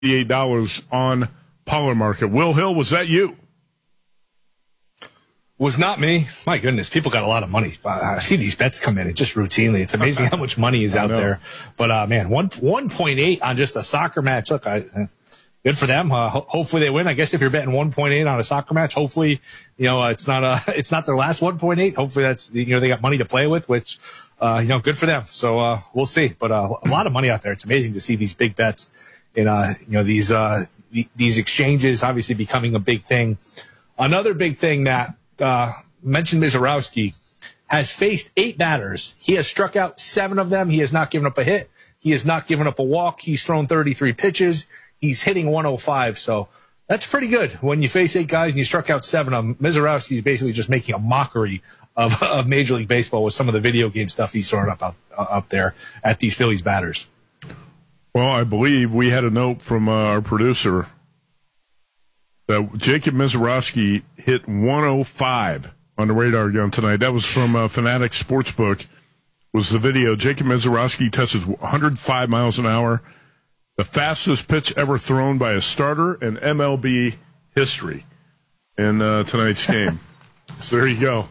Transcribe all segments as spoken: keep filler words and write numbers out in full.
eight dollars on Pollard Market. Will Hill, was that you? Was not me. My goodness, people got a lot of money. I see these bets come in, it just routinely. It's amazing how much money is out there. But uh, man, one one point eight on just a soccer match. Look, I, good for them. Uh, ho- hopefully they win. I guess if you're betting one point eight on a soccer match, hopefully you know uh, it's not a it's not their last one point eight. Hopefully that's you know they got money to play with, which uh, you know good for them. So uh, we'll see. But uh, a lot of money out there. It's amazing to see these big bets in uh, you know these uh, th- these exchanges obviously becoming a big thing. Another big thing that. Uh, mentioned Mizorowski, has faced eight batters. He has struck out seven of them. He has not given up a hit. He has not given up a walk. He's thrown thirty-three pitches. He's hitting one oh five. So that's pretty good. When you face eight guys and you struck out seven of them, Mizorowski is basically just making a mockery of, of Major League Baseball with some of the video game stuff he's throwing up, up, up there at these Phillies batters. Well, I believe we had a note from uh, our producer that Jacob Mizorowski hit one oh five on the radar gun tonight. That was from uh, Fanatic Sportsbook, was the video. Jacob Mizorowski touches one hundred five miles an hour, the fastest pitch ever thrown by a starter in M L B history in uh, tonight's game. So there you go.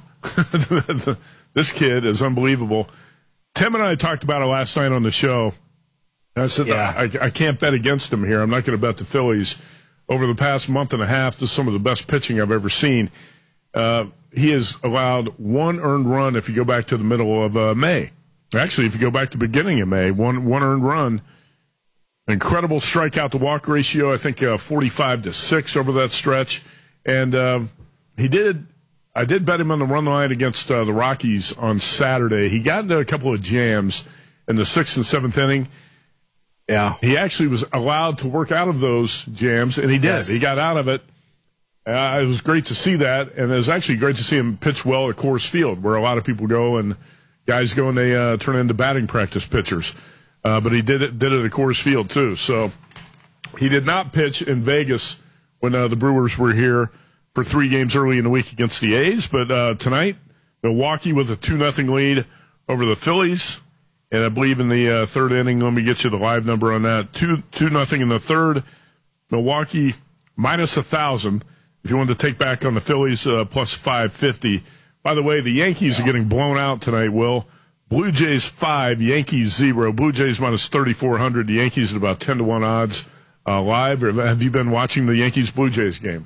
This kid is unbelievable. Tim and I talked about it last night on the show. I said, yeah. I, I can't bet against him here. I'm not going to bet the Phillies. Over the past month and a half, this is some of the best pitching I've ever seen. Uh, he has allowed one earned run if you go back to the middle of uh, May. Actually, if you go back to the beginning of May, one one earned run. Incredible strikeout to walk ratio, I think uh, forty-five to six over that stretch. And uh, he did, I did bet him on the run line against uh, the Rockies on Saturday. He got into a couple of jams in the sixth and seventh inning. Yeah, he actually was allowed to work out of those jams, and he did. Yes. He got out of it. Uh, it was great to see that, and it was actually great to see him pitch well at Coors Field, where a lot of people go and guys go and they uh, turn into batting practice pitchers. Uh, but he did it did it at Coors Field too. So he did not pitch in Vegas when uh, the Brewers were here for three games early in the week against the A's. But uh, tonight, Milwaukee with a two nothing lead over the Phillies. And I believe in the uh, third inning, let me get you the live number on that. Two, two nothing in the third. Milwaukee minus a thousand. If you wanted to take back on the Phillies, uh, plus five fifty. By the way, the Yankees yeah. are getting blown out tonight, Will. Blue Jays five, Yankees zero. Blue Jays minus thirty-four hundred. The Yankees at about ten to one odds uh, live. Or have you been watching the Yankees Blue Jays game?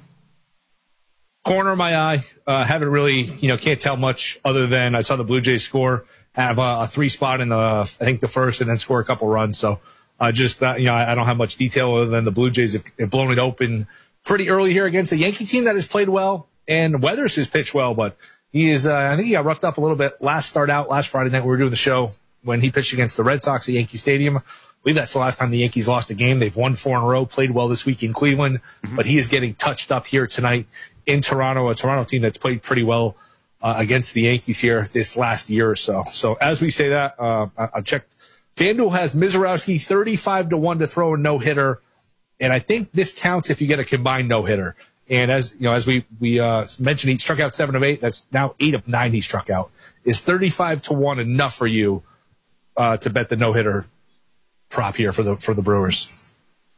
Corner of my eye. Uh, haven't really, you know, can't tell much other than I saw the Blue Jays score. Have a, a three spot in the, I think the first, and then score a couple runs. So, uh, just, uh, you know, I, I don't have much detail other than the Blue Jays have, have blown it open pretty early here against the Yankee team that has played well, and Weathers has pitched well, but he is, uh, I think he got roughed up a little bit last start out, last Friday night we were doing the show when he pitched against the Red Sox at Yankee Stadium. I believe that's the last time the Yankees lost a game. They've won four in a row, played well this week in Cleveland, mm-hmm. but he is getting touched up here tonight in Toronto, a Toronto team that's played pretty well Uh, against the Yankees here this last year or so. So as we say that, uh, I, I checked. FanDuel has Mizorowski thirty-five to one to throw a no-hitter. And I think this counts if you get a combined no-hitter. And as you know, as we, we uh, mentioned, he struck out seven of eight. That's now eight of nine he struck out. Is thirty-five to one enough for you uh, to bet the no-hitter prop here for the, for the Brewers?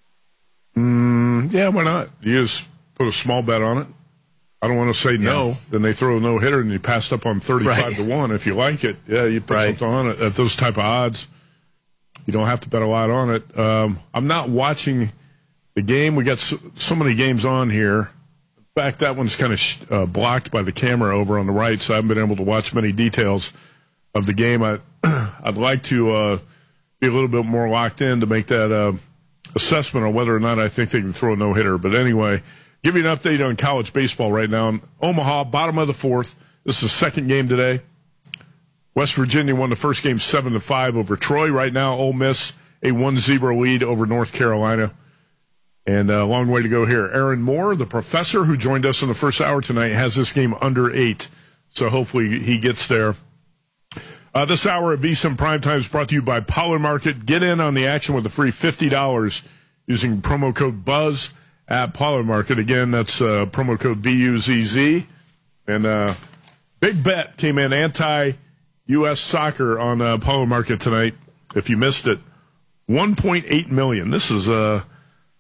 Mm, yeah, why not? You just put a small bet on it. I don't want to say no. Yes. Then they throw a no-hitter and you passed up on thirty-five right. to one. If you like it, yeah, you put right. something on it. At those type of odds, you don't have to bet a lot on it. Um, I'm not watching the game. We got so, so many games on here. In fact, that one's kind of sh- uh, blocked by the camera over on the right, so I haven't been able to watch many details of the game. I, I'd like to uh, be a little bit more locked in to make that uh, assessment on whether or not I think they can throw a no-hitter. But anyway, give you an update on college baseball right now. In Omaha, bottom of the fourth. This is the second game today. West Virginia won the first game seven to five over Troy. Right now, Ole Miss, a one zero lead over North Carolina. And a long way to go here. Aaron Moore, the professor who joined us in the first hour tonight, has this game under eight. So hopefully he gets there. Uh, this hour of VSiN Primetime is brought to you by Pollard Market. Get in on the action with a free fifty dollars using promo code BUZZ. At Pollard Market. Again, that's uh, promo code B U Z Z. And uh, big bet came in anti-U S soccer on uh, Pollard Market tonight. If you missed it, one point eight million dollars. This is uh,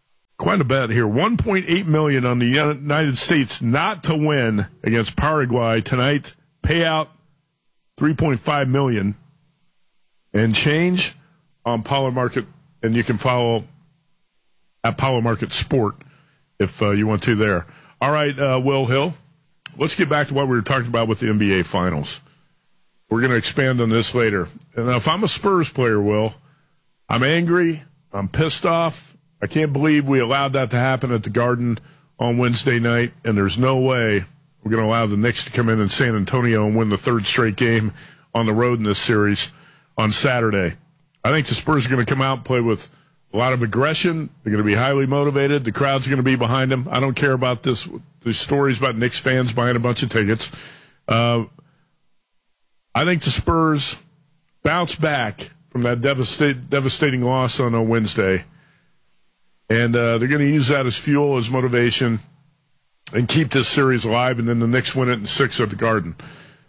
quite a bet here. one point eight million dollars on the United States not to win against Paraguay tonight. Payout three point five million dollars and change on Power Market, and you can follow at Power Market Sport if uh, you want to there. All right, uh, Will Hill, let's get back to what we were talking about with the N B A Finals. We're going to expand on this later. And if I'm a Spurs player, Will, I'm angry. I'm pissed off. I can't believe we allowed that to happen at the Garden on Wednesday night, and there's no way we're going to allow the Knicks to come in in San Antonio and win the third straight game on the road in this series on Saturday. I think the Spurs are going to come out and play with a lot of aggression. They're going to be highly motivated. The crowd's going to be behind them. I don't care about this. These stories about Knicks fans buying a bunch of tickets. Uh, I think the Spurs bounce back from that devastate, devastating loss on a Wednesday. And uh, they're going to use that as fuel, as motivation, and keep this series alive, and then the Knicks win it in six at the Garden.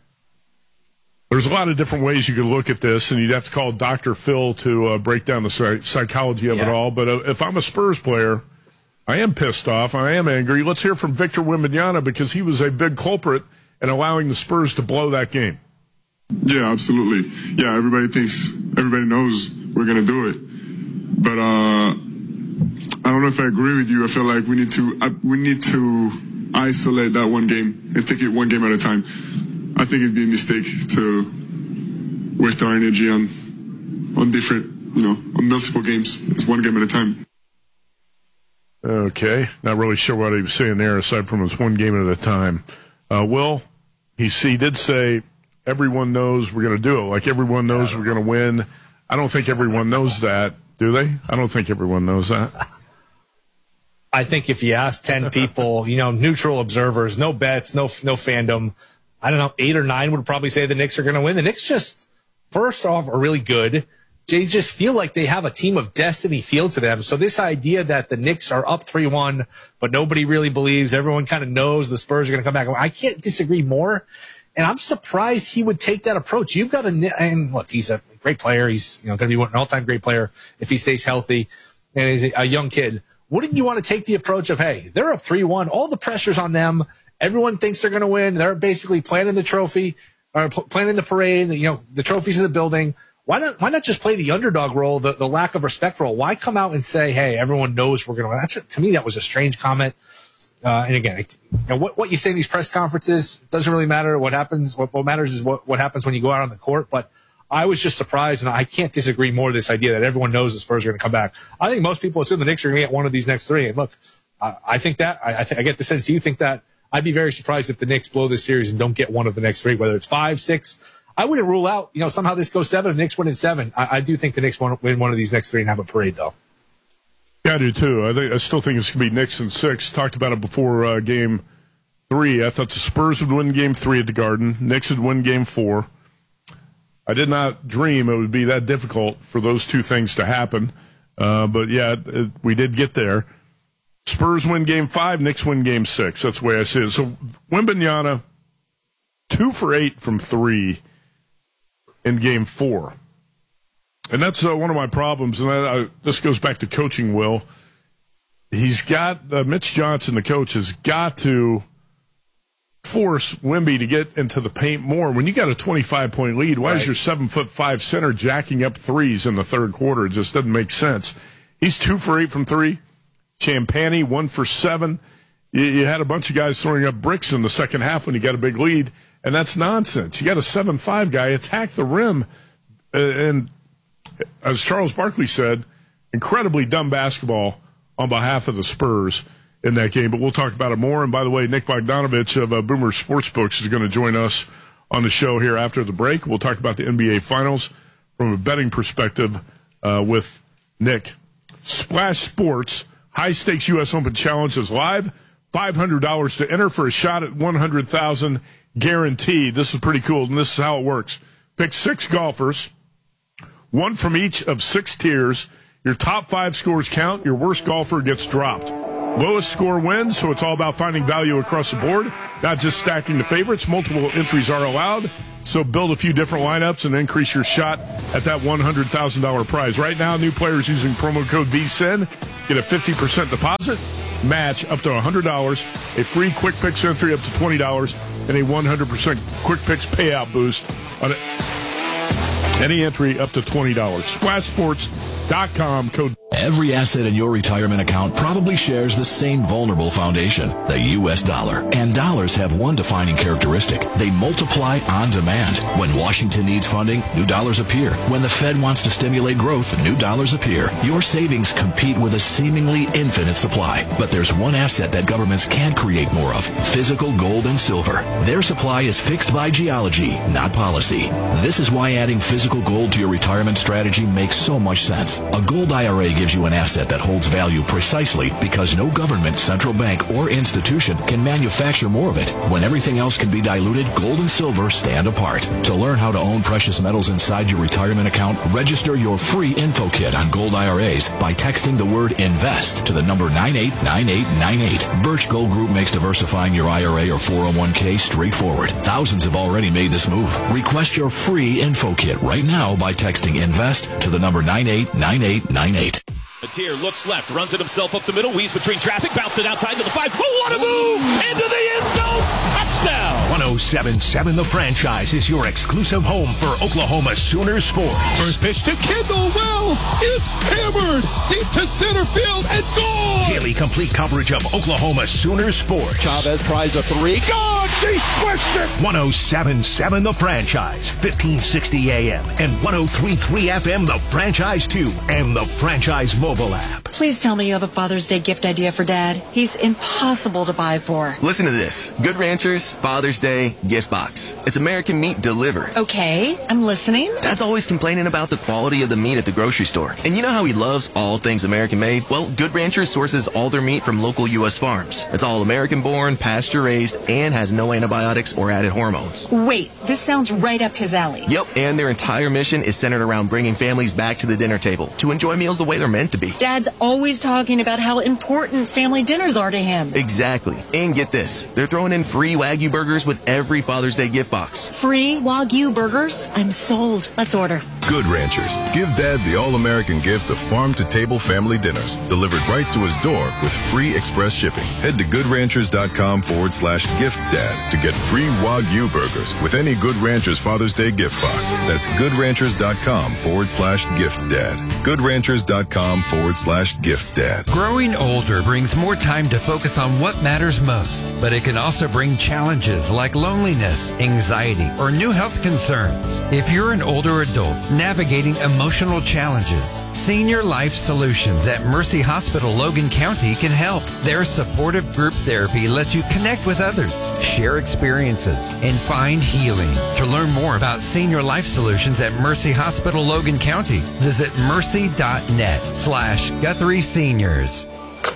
There's a lot of different ways you could look at this, and you'd have to call Doctor Phil to uh, break down the psych- psychology of yeah. it all. But uh, if I'm a Spurs player, I am pissed off. I am angry. Let's hear from Victor Wembanyama, because he was a big culprit in allowing the Spurs to blow that game. Yeah, absolutely. Yeah, everybody thinks, everybody knows we're going to do it. But uh, I don't know if I agree with you. I feel like we need to uh, we need to isolate that one game and take it one game at a time. I think it'd be a mistake to waste our energy on on different, you know, on multiple games. It's one game at a time. Okay. Not really sure what he was saying there, aside from it's one game at a time. Uh, Will, he, he did say everyone knows we're going to do it. Like everyone knows we're going to win. I don't think everyone knows that, do they? I don't think everyone knows that. I think if you ask ten people, you know, neutral observers, no bets, no no fandom, I don't know, eight or nine would probably say the Knicks are going to win. The Knicks just, first off, are really good. They just feel like they have a team of destiny feel to them. So this idea that the Knicks are up three one, but nobody really believes, everyone kind of knows the Spurs are going to come back. I can't disagree more. And I'm surprised he would take that approach. You've got a, and look, he's a great player. He's, you know, going to be an all-time great player if he stays healthy, and he's a young kid. Wouldn't you want to take the approach of, hey, they're up three one, all the pressure's on them. Everyone thinks they're going to win. They're basically planning the trophy, or planning the parade. You know, the trophy's in the building. Why not? Why not just play the underdog role, the, the lack of respect role? Why come out and say, "Hey, everyone knows we're going to win"? That's, to me, that was a strange comment. Uh, and again, it, you know, what what you say in these press conferences doesn't really matter. What happens? What, what matters is what what happens when you go out on the court. But I was just surprised, and I can't disagree more. This idea that everyone knows the Spurs are going to come back. I think most people assume the Knicks are going to get one of these next three. And look, uh, I think that I, I, th- I get the sense you think that. I'd be very surprised if the Knicks blow this series and don't get one of the next three, whether it's five, six. I wouldn't rule out, you know, somehow this goes seven, the Knicks win in seven. I, I do think the Knicks win one of these next three and have a parade, though. Yeah, I do, too. I think I still think it's going to be Knicks in six. Talked about it before uh, game three. I thought the Spurs would win game three at the Garden. Knicks would win game four. I did not dream it would be that difficult for those two things to happen. Uh, but, yeah, it, we did get there. Spurs win game five, Knicks win game six. That's the way I see it. So Wembanyama, two for eight from three in game four. And that's uh, one of my problems. And I, I, this goes back to coaching, Will. He's got, uh, Mitch Johnson, the coach, has got to force Wemby to get into the paint more. When you got a twenty-five point lead, why right. is your seven foot five center jacking up threes in the third quarter? It just doesn't make sense. He's two for eight from three. Champagny, one for seven. You, you had a bunch of guys throwing up bricks in the second half when you got a big lead, and that's nonsense. You got a seven five guy attack the rim, uh, and as Charles Barkley said, incredibly dumb basketball on behalf of the Spurs in that game. But we'll talk about it more. And by the way, Nick Bogdanovich of uh, Boomer Sportsbooks is going to join us on the show here after the break. We'll talk about the N B A Finals from a betting perspective uh, with Nick. Splash Sports High-Stakes U S Open Challenge is live. five hundred dollars to enter for a shot at one hundred thousand dollars guaranteed. This is pretty cool, and this is how it works. Pick six golfers, one from each of six tiers. Your top five scores count. Your worst golfer gets dropped. Lowest score wins, so it's all about finding value across the board, not just stacking the favorites. Multiple entries are allowed, so build a few different lineups and increase your shot at that one hundred thousand dollars prize. Right now, new players using promo code V S I N Get a fifty percent deposit match up to one hundred dollars, a free Quick Picks entry up to twenty dollars, and a one hundred percent Quick Picks payout boost on any entry up to twenty dollars. Splash Sports dot com code. Every asset in your retirement account probably shares the same vulnerable foundation, the U S dollar. And dollars have one defining characteristic. They multiply on demand. When Washington needs funding, new dollars appear. When the Fed wants to stimulate growth, new dollars appear. Your savings compete with a seemingly infinite supply. But there's one asset that governments can't create more of: physical gold and silver. Their supply is fixed by geology, not policy. This is why adding physical gold to your retirement strategy makes so much sense. A gold I R A gives you an asset that holds value precisely because no government, central bank, or institution can manufacture more of it. When everything else can be diluted, gold and silver stand apart. To learn how to own precious metals inside your retirement account, register your free info kit on gold I R As by texting the word INVEST to the number nine eight nine eight nine eight. Birch Gold Group makes diversifying your I R A or four oh one k straightforward. Thousands have already made this move. Request your free info kit right now by texting INVEST to the number nine eight nine eight nine eight. Matier looks left, runs it himself up the middle, weaves between traffic, bounced it outside to the five. Oh, what a move! Into the end zone! Touchdown! one oh seven point seven The Franchise is your exclusive home for Oklahoma Sooners sports. First pitch to Kendall Wells is hammered deep to center field and gone! Daily complete coverage of Oklahoma Sooners sports. Chavez tries a three. Gone! She switched it! one oh seven point seven The Franchise, fifteen sixty A M and one oh three point three F M The Franchise two and The Franchise mobile app. Please tell me you have a Father's Day gift idea for Dad. He's impossible to buy for. Listen to this. Good Ranchers Father's Day gift box. It's American meat delivered. Okay, I'm listening. Dad's always complaining about the quality of the meat at the grocery store. And you know how he loves all things American made? Well, Good Ranchers sources all their meat from local U S farms. It's all American born, pasture raised, and has no antibiotics or added hormones. Wait, this sounds right up his alley. Yep, and their entire mission is centered around bringing families back to the dinner table to enjoy meals the way they're meant to be. Dad's always talking about how important family dinners are to him. Exactly. And get this, they're throwing in free Wagyu burgers with every Father's Day gift box. Free Wagyu burgers? I'm sold. Let's order. Good Ranchers. Give Dad the all-American gift of farm-to-table family dinners delivered right to his door with free express shipping. Head to goodranchers.com forward slash gift dad to get free Wagyu burgers with any Good Ranchers Father's Day gift box. That's goodranchers.com forward slash gift dad. Goodranchers.com forward slash gift dad. Growing older brings more time to focus on what matters most, but it can also bring challenges like loneliness, anxiety, or new health concerns. If you're an older adult navigating emotional challenges, Senior Life Solutions at Mercy Hospital Logan County can help. Their supportive group therapy lets you connect with others, share experiences, and find healing. To learn more about Senior Life Solutions at Mercy Hospital Logan County, visit mercy.net slash Guthrie Seniors.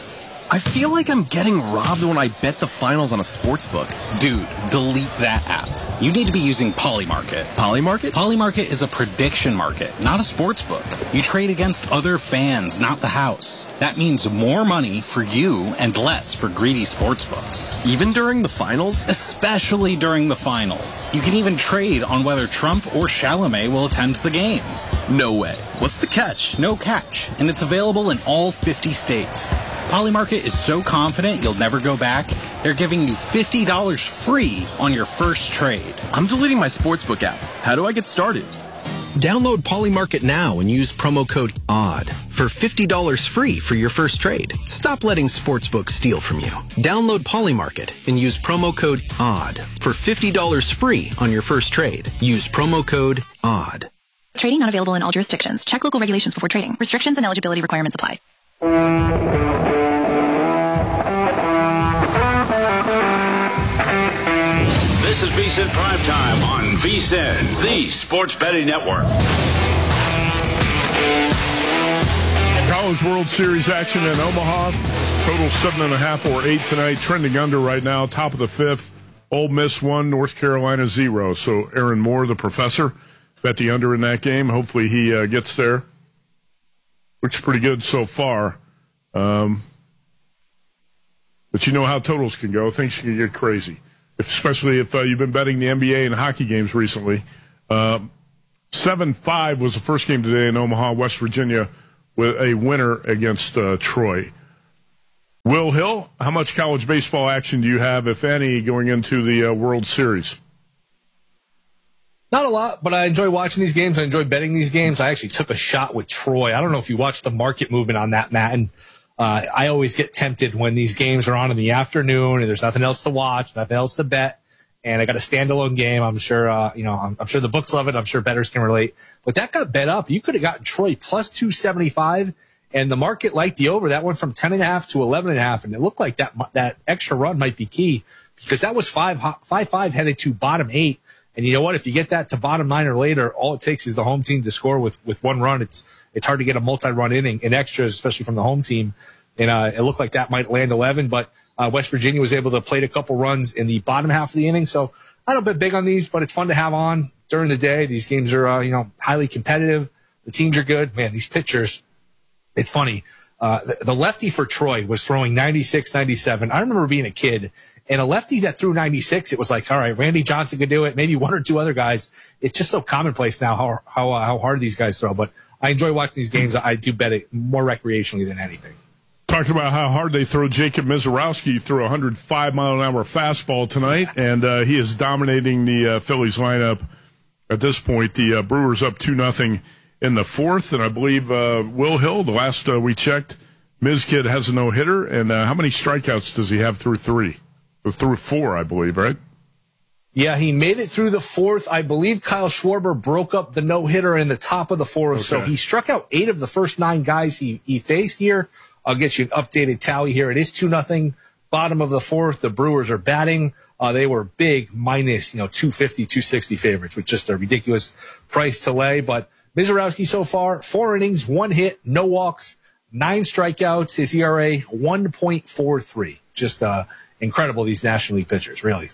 I feel like I'm getting robbed when I bet the finals on a sports book. Dude, delete that app. You need to be using Polymarket. Polymarket? Polymarket is a prediction market, not a sports book. You trade against other fans, not the house. That means more money for you and less for greedy sports books. Even during the finals? Especially during the finals. You can even trade on whether Trump or Chalamet will attend the games. No way. What's the catch? No catch. And it's available in all fifty states. Polymarket is so confident you'll never go back, they're giving you fifty dollars free on your first trade. I'm deleting my sportsbook app. How do I get started? Download Polymarket now and use promo code ODD for fifty dollars free for your first trade. Stop letting sportsbooks steal from you. Download Polymarket and use promo code ODD for fifty dollars free on your first trade. Use promo code ODD. Trading not available in all jurisdictions. Check local regulations before trading. Restrictions and eligibility requirements apply. This is VSiN Primetime on VSiN, the Sports Betting Network. College World Series action in Omaha. Total seven and a half or eight tonight. Trending under right now. Top of the fifth. Ole Miss one, North Carolina zero. So Aaron Moore, the professor, bet the under in that game. Hopefully he uh, gets there. Looks pretty good so far. Um, but you know how totals can go. Things can get crazy. If, especially if uh, you've been betting the N B A and hockey games recently. Uh, seven five was the first game today in Omaha. West Virginia with a winner against uh, Troy. Will Hill, how much college baseball action do you have, if any, going into the uh, World Series? Not a lot, but I enjoy watching these games. I enjoy betting these games. I actually took a shot with Troy. I don't know if you watched the market movement on that, Matt. And uh, I always get tempted when these games are on in the afternoon and there's nothing else to watch, nothing else to bet. And I got a standalone game. I'm sure, uh, you know, I'm, I'm sure the books love it. I'm sure bettors can relate. But that got bet up. You could have gotten Troy plus two seventy-five. And the market liked the over. That went from ten and a half to eleven and a half. And it looked like that, that extra run might be key because that was five, five, five headed to bottom eight. And you know what? If you get that to bottom nine or later, all it takes is the home team to score with, with one run. It's, it's hard to get a multi-run inning in extras, especially from the home team. And, uh, it looked like that might land eleven, but, uh, West Virginia was able to plate a couple runs in the bottom half of the inning. So I don't bet big on these, but it's fun to have on during the day. These games are, uh, you know, highly competitive. The teams are good. Man, these pitchers. It's funny. Uh, the, the lefty for Troy was throwing ninety-six, ninety-seven. I remember being a kid, and a lefty that threw ninety-six, it was like, all right, Randy Johnson could do it, maybe one or two other guys. It's just so commonplace now how how, uh, how hard these guys throw. But I enjoy watching these games. I do bet it more recreationally than anything. Talking about how hard they throw, Jacob Mizorowski threw a one hundred five mile an hour fastball tonight, and uh, he is dominating the uh, Phillies lineup at this point. The uh, Brewers up two nothing in the fourth, and I believe uh, Will Hill, the last uh, we checked, Miz Kid has a no-hitter, and uh, how many strikeouts does he have through three? Through four, I believe, right? Yeah, he made it through the fourth. I believe Kyle Schwarber broke up the no-hitter in the top of the fourth, okay. So he struck out eight of the first nine guys he, he faced here. I'll get you an updated tally here. It is two nothing, bottom of the fourth. The Brewers are batting. Uh, they were big, minus, you know, two fifty, two sixty favorites, with just a ridiculous price to lay, but Mizorowski so far, four innings, one hit, no walks, nine strikeouts. His E R A, one point four three. Just uh, incredible, these National League pitchers, really.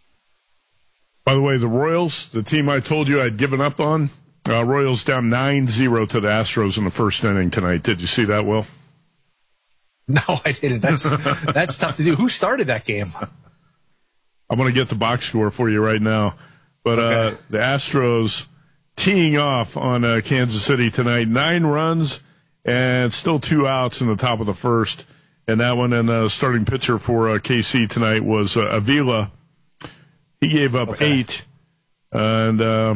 By the way, the Royals, the team I told you I'd given up on, uh, Royals down nine zero to the Astros in the first inning tonight. Did you see that, Will? No, I didn't. That's that's tough to do. Who started that game? I'm going to get the box score for you right now. But okay. uh, the Astros teeing off on uh, Kansas City tonight. Nine runs and still two outs in the top of the first. And that one, and the starting pitcher for uh, K C tonight was uh, Avila. He gave up okay. eight. And uh,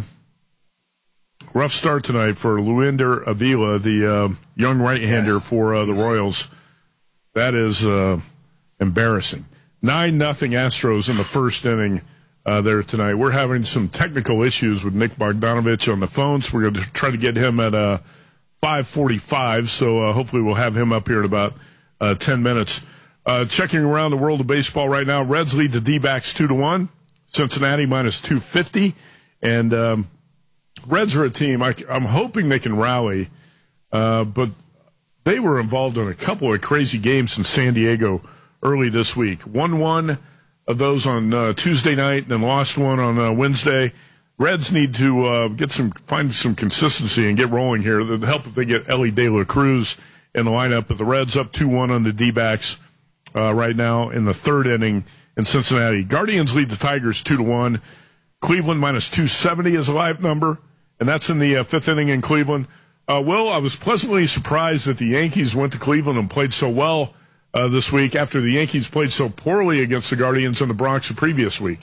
rough start tonight for Luinder Avila, the uh, young right-hander yes. for uh, the Royals. That is uh, embarrassing. nine nothing Astros in the first inning. Uh, there tonight. We're having some technical issues with Nick Bogdanovich on the phone, so we're going to try to get him at uh, five forty-five, so uh, hopefully we'll have him up here in about uh, ten minutes. Uh, checking around the world of baseball right now, Reds lead the D-backs two to one, Cincinnati minus two fifty, and um, Reds are a team, I, I'm hoping they can rally, uh, but they were involved in a couple of crazy games in San Diego early this week. one one of those on uh, Tuesday night, and then lost one on uh, Wednesday. Reds need to uh, get some, find some consistency and get rolling here. It'd help if they get Ellie De La Cruz in the lineup. But the Reds up two one on the D-backs uh, right now in the third inning in Cincinnati. Guardians lead the Tigers two to one. Cleveland minus two seventy is a live number, and that's in the uh, fifth inning in Cleveland. Uh, Will, I was pleasantly surprised that the Yankees went to Cleveland and played so well Uh, this week after the Yankees played so poorly against the Guardians in the Bronx the previous week.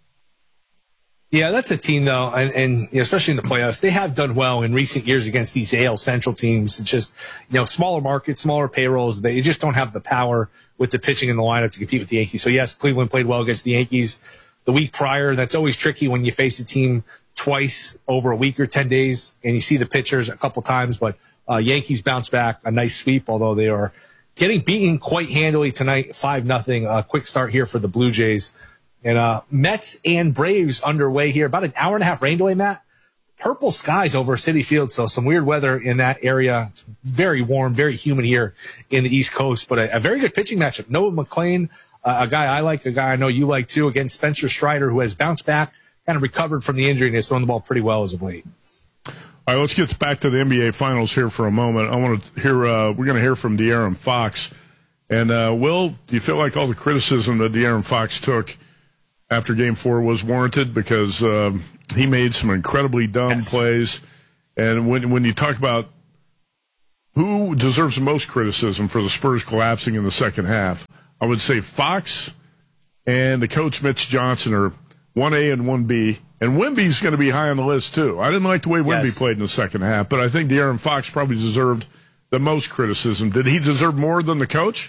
Yeah, that's a team, though, and, and you know, especially in the playoffs, they have done well in recent years against these A L Central teams. It's just, you know, smaller markets, smaller payrolls. They just don't have the power with the pitching in the lineup to compete with the Yankees. So, yes, Cleveland played well against the Yankees the week prior. That's always tricky when you face a team twice over a week or ten days, and you see the pitchers a couple times. But uh, Yankees bounce back, a nice sweep, although they are getting beaten quite handily tonight, five nothing. A quick start here for the Blue Jays. And uh, Mets and Braves underway here. About an hour and a half rain delay, Matt. Purple skies over Citi Field, so some weird weather in that area. It's very warm, very humid here in the East Coast, but a, a very good pitching matchup. Noah McLean, uh, a guy I like, a guy I know you like too, against Spencer Strider, who has bounced back, kind of recovered from the injury and has thrown the ball pretty well as of late. All right, let's get back to the N B A Finals here for a moment. I want to hear, uh, we're going to hear from De'Aaron Fox. And, uh, Will, do you feel like all the criticism that De'Aaron Fox took after Game four was warranted? Because um, he made some incredibly dumb yes. plays. And when when you talk about who deserves the most criticism for the Spurs collapsing in the second half? I would say Fox and the coach Mitch Johnson are one A and one B. And Wemby's going to be high on the list, too. I didn't like the way Wemby yes. played in the second half, but I think De'Aaron Fox probably deserved the most criticism. Did he deserve more than the coach?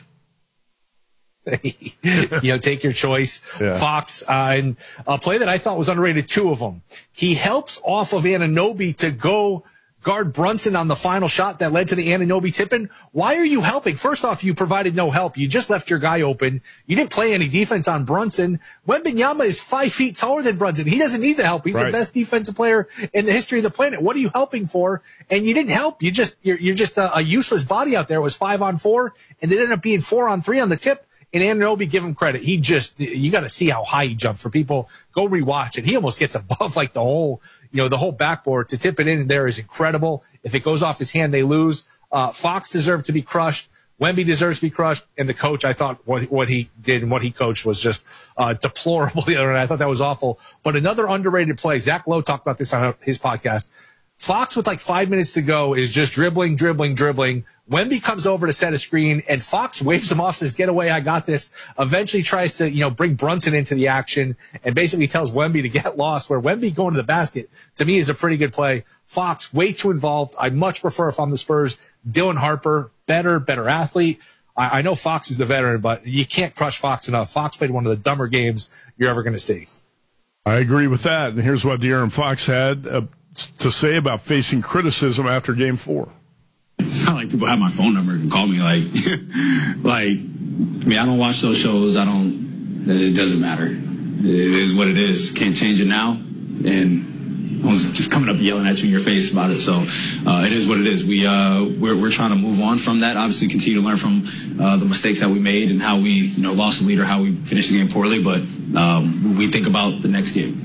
you know, take your choice. Yeah. Fox, uh, and a play that I thought was underrated, two of them. He helps off of Anunoby to go guard Brunson on the final shot that led to the Anunoby tip-in. Why are you helping? First off, you provided no help. You just left your guy open. You didn't play any defense on Brunson. Wembanyama is five feet taller than Brunson. He doesn't need the help. He's right. the best defensive player in the history of the planet. What are you helping for? And you didn't help. You just, you're, you're just a, a useless body out there. It was five on four, and it ended up being four on three on the tip. And Anunoby, give him credit. He just, you got to see how high he jumped. For people, go rewatch it. He almost gets above like the whole, you know, the whole backboard. To tip it in there is incredible. If it goes off his hand, they lose. Uh, Fox deserved to be crushed. Wemby deserves to be crushed. And the coach, I thought what, what he did and what he coached was just uh, deplorable the other night. I thought that was awful. But another underrated play, Zach Lowe talked about this on his podcast. Fox, with like five minutes to go, is just dribbling, dribbling, dribbling. Wemby comes over to set a screen, and Fox waves him off, says, get away, I got this. Eventually tries to, you know, bring Brunson into the action and basically tells Wemby to get lost, where Wemby going to the basket, to me, is a pretty good play. Fox, way too involved. I much prefer, if I'm the Spurs, Dylan Harper, better, better athlete. I, I know Fox is the veteran, but you can't crush Fox enough. Fox played one of the dumber games you're ever going to see. I agree with that. And here's what De'Aaron Fox had uh, to say about facing criticism after game four. It's not like people have my phone number and call me like, like, I mean, I don't watch those shows. I don't, it doesn't matter. It is what it is. Can't change it now. And I was just coming up yelling at you in your face about it. So uh, it is what it is. We, uh, we're, we're trying to move on from that. Obviously continue to learn from uh, the mistakes that we made and how we, you know, lost the lead or how we finished the game poorly. But um, we think about the next game.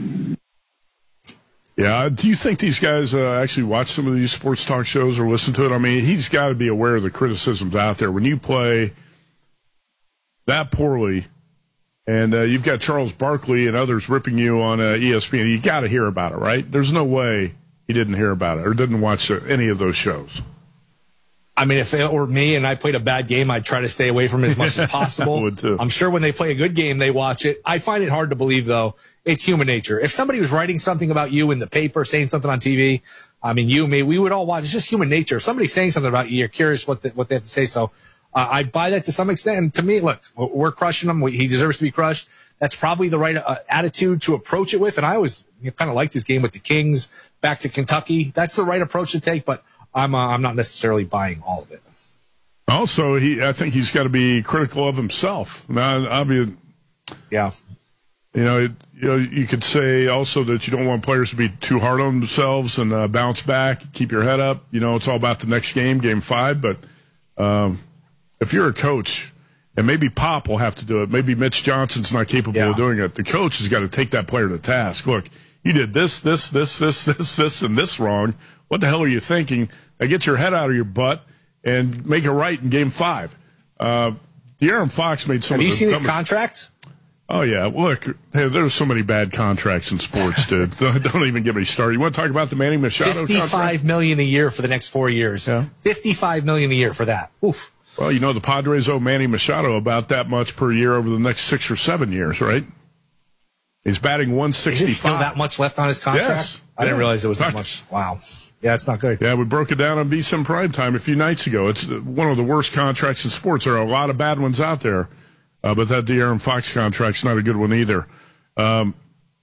Yeah, do you think these guys uh, actually watch some of these sports talk shows or listen to it? I mean, he's got to be aware of the criticisms out there. When you play that poorly and uh, you've got Charles Barkley and others ripping you on uh, E S P N, you got to hear about it, right? There's no way he didn't hear about it or didn't watch uh, any of those shows. I mean, if it were me and I played a bad game, I'd try to stay away from it as much as possible. I would too. I'm sure when they play a good game, they watch it. I find it hard to believe, though. It's human nature. If somebody was writing something about you in the paper, saying something on T V, I mean, you, me, we would all watch. It's just human nature. If somebody's saying something about you, you're curious what the, what they have to say. So uh, I buy that to some extent. And to me, look, we're crushing him. We, he deserves to be crushed. That's probably the right uh, attitude to approach it with. And I always you know, kind of liked his game with the Kings, back to Kentucky. That's the right approach to take. But I'm uh, I'm not necessarily buying all of it. Also, he I think he's got to be critical of himself. Now, I mean, yeah, you know, it, you know, you could say also that you don't want players to be too hard on themselves and uh, bounce back, keep your head up. You know, it's all about the next game, game five. But um, if you're a coach, and maybe Pop will have to do it, maybe Mitch Johnson's not capable yeah. of doing it. The coach has got to take that player to task. Look, you did this, this, this, this, this, this, and this wrong. What the hell are you thinking? Now get your head out of your butt and make it right in game five. Uh, De'Aaron Fox made some Have of you the seen his dumbest- contracts? Oh, yeah. Look, hey, there's so many bad contracts in sports, dude. Don't even get me started. You want to talk about the Manny Machado fifty-five contract? million dollars a year for the next four years. Yeah. fifty-five million dollars a year for that. Oof. Well, you know, the Padres owe Manny Machado about that much per year over the next six or seven years, right? He's batting one sixty-five. Is it still that much left on his contract? Yes. I didn't Yeah. realize it was that much. Wow. Yeah, it's not good. Yeah, we broke it down on V S I N Primetime a few nights ago. It's one of the worst contracts in sports. There are a lot of bad ones out there, uh, but that De'Aaron Fox contract's not a good one either. Um,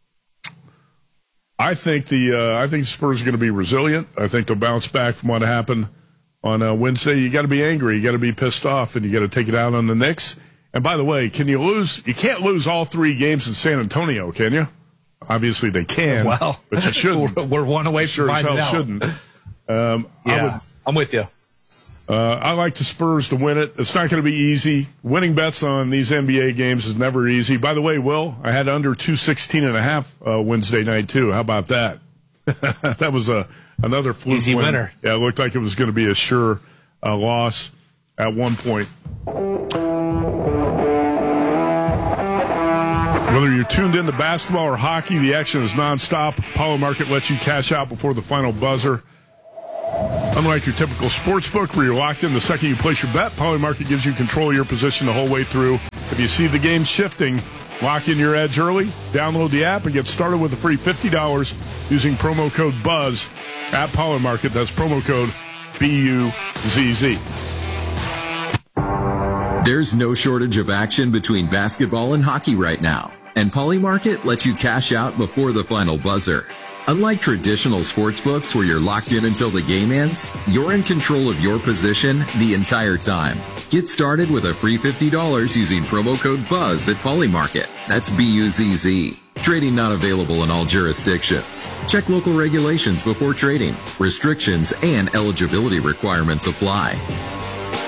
I think the uh, I think the Spurs are going to be resilient. I think they'll bounce back from what happened on uh, Wednesday. You got to be angry. You got to be pissed off, and you got to take it out on the Knicks. And by the way, can you lose? You can't lose all three games in San Antonio, can you? Obviously, they can. Well, but you shouldn't. We're, we're one away sure from as finding hell out. shouldn't. Um, Yeah, I would, I'm with you. Uh, I like the Spurs to win it. It's not going to be easy. Winning bets on these N B A games is never easy. By the way, Will, I had under two sixteen and a half uh, Wednesday night too. How about that? That was a another fluke Easy win. winner. Yeah, it looked like it was going to be a sure uh, loss at one point. Whether you're tuned into basketball or hockey, the action is nonstop. Apollo Market lets you cash out before the final buzzer. Unlike your typical sports book where you're locked in the second you place your bet, Polymarket gives you control of your position the whole way through. If you see the game shifting, lock in your edge early, download the app, and get started with a free fifty dollars using promo code BUZZ at Polymarket. That's promo code B U Z Z. There's no shortage of action between basketball and hockey right now, and Polymarket lets you cash out before the final buzzer. Unlike traditional sports books where you're locked in until the game ends, you're in control of your position the entire time. Get started with a free fifty dollars using promo code BUZZ at Polymarket. That's B U Z Z. Trading not available in all jurisdictions. Check local regulations before trading. Restrictions and eligibility requirements apply.